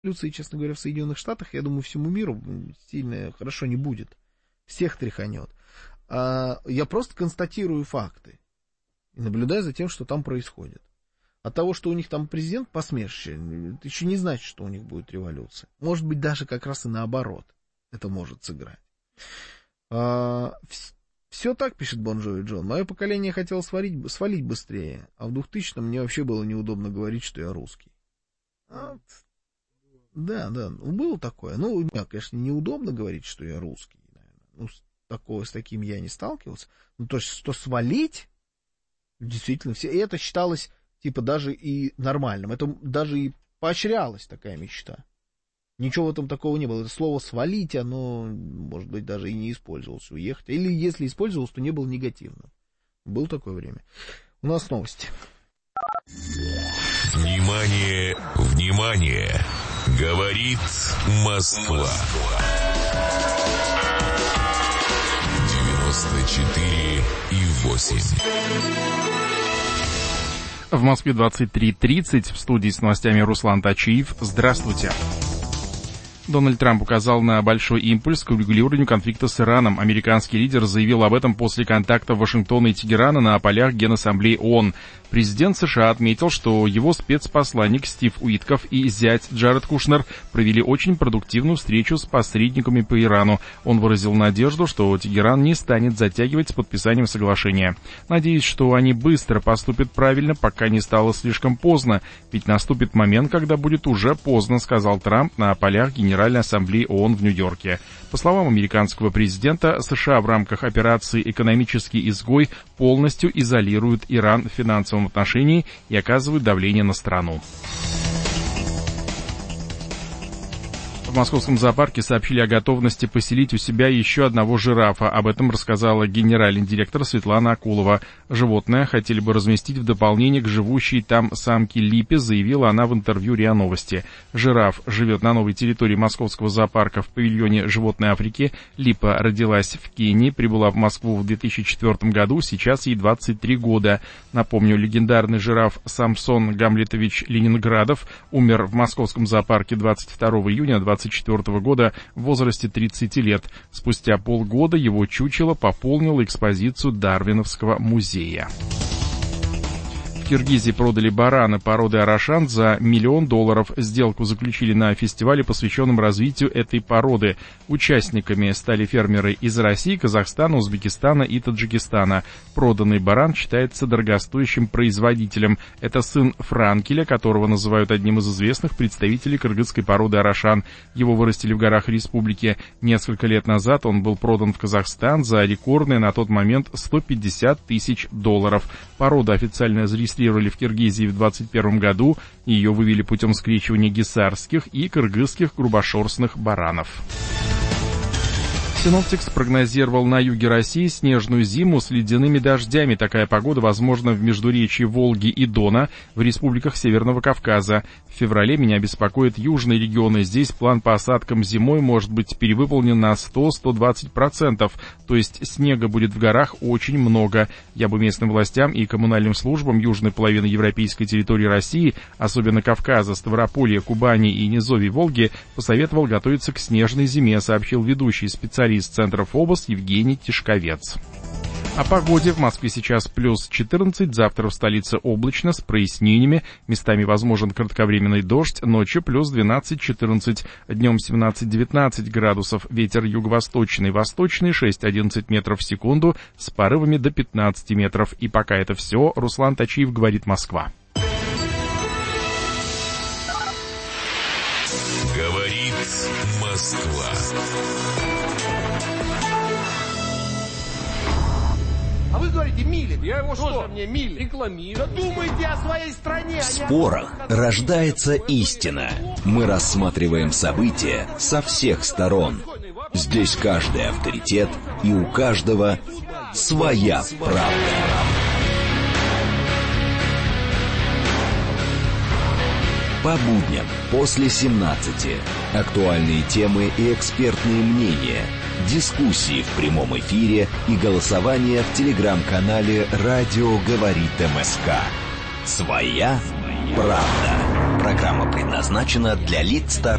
революции, честно говоря, в Соединенных Штатах, я думаю, всему миру сильно хорошо не будет. Всех тряханет. Я просто констатирую факты и наблюдаю за тем, что там происходит. От того, что у них там президент посмешище, это еще не значит, что у них будет революция. Может быть, даже как раз и наоборот это может сыграть. Все так, пишет Бон Джови Джон. Мое поколение хотело свалить быстрее, а в 2000-м мне вообще было неудобно говорить, что я русский. Да, было такое. Ну, конечно, неудобно говорить, что я русский. Ну, с таким я не сталкивался. Ну, то есть, что свалить, действительно, все. И это считалось, типа, даже и нормальным. Это даже и поощрялась такая мечта. Ничего в этом такого не было. Это слово «свалить», оно, может быть, даже и не использовалось, уехать. Или если использовалось, то не было негативным. Было такое время. У нас новости. Внимание, внимание! Говорит Москва. 94,8. В Москве 23:30. В студии с новостями Руслан Тачиев. Здравствуйте. Дональд Трамп указал на большой импульс к урегулированию конфликта с Ираном. Американский лидер заявил об этом после контактов Вашингтона и Тегерана на полях Генассамблеи ООН. Президент США отметил, что его спецпосланник Стив Уитков и зять Джаред Кушнер провели очень продуктивную встречу с посредниками по Ирану. Он выразил надежду, что Тегеран не станет затягивать с подписанием соглашения. «Надеюсь, что они быстро поступят правильно, пока не стало слишком поздно. Ведь наступит момент, когда будет уже поздно», — сказал Трамп на полях Генеральной Ассамблеи ООН в Нью-Йорке. По словам американского президента, США в рамках операции «Экономический изгой» полностью изолируют Иран в финансовом отношении и оказывают давление на страну. В московском зоопарке сообщили о готовности поселить у себя еще одного жирафа. Об этом рассказала генеральный директор Светлана Акулова. Животное хотели бы разместить в дополнение к живущей там самке Липе, заявила она в интервью РИА Новости. Жираф живет на новой территории московского зоопарка в павильоне животной Африки. Липа родилась в Кении, прибыла в Москву в 2004 году, сейчас ей 23 года. Напомню, легендарный жираф Самсон Гамлетович Ленинградов умер в московском зоопарке 22 июня 2024 года в возрасте 30 лет. Спустя полгода его чучело пополнило экспозицию Дарвиновского музея. В Киргизии продали барана породы Арашан за $1 миллион. Сделку заключили на фестивале, посвященном развитию этой породы. Участниками стали фермеры из России, Казахстана, Узбекистана и Таджикистана. Проданный баран считается дорогостоящим производителем. Это сын Франкеля, которого называют одним из известных представителей кыргызской породы Арашан. Его вырастили в горах республики. Несколько лет назад он был продан в Казахстан за рекордные на тот момент $150 тысяч. Породу официально зарегистрировали в Киргизии в 2021 году. Ее вывели путем скрещивания гисарских и кыргызских грубошерстных баранов. Синоптик спрогнозировал на юге России снежную зиму с ледяными дождями. Такая погода возможна в междуречии Волги и Дона в республиках Северного Кавказа. В феврале меня беспокоят южные регионы. Здесь план по осадкам зимой может быть перевыполнен на 100-120%. То есть снега будет в горах очень много. Я бы местным властям и коммунальным службам южной половины европейской территории России, особенно Кавказа, Ставрополья, Кубани и низовий Волги, посоветовал готовиться к снежной зиме, сообщил ведущий специалист Центра ФОБОС Евгений Тишковец. О погоде. В Москве сейчас плюс 14, завтра в столице облачно, с прояснениями, местами возможен кратковременный дождь, ночью плюс 12-14, днем 17-19 градусов, ветер юго-восточный, восточный 6-11 метров в секунду, с порывами до 15 метров. И пока это все, Руслан Тачиев, говорит Москва. Говорит Москва. А вы говорите, Милин. Я его что? Мне Милин. Рекламирую. Да думайте о своей стране. В спорах рождается истина. Мы рассматриваем события со всех сторон. Здесь каждый авторитет, и у каждого своя правда. По будням после 17. Актуальные темы и экспертные мнения. Дискуссии в прямом эфире и голосование в телеграм-канале «Радио говорит МСК». Своя правда. Программа предназначена для лиц старше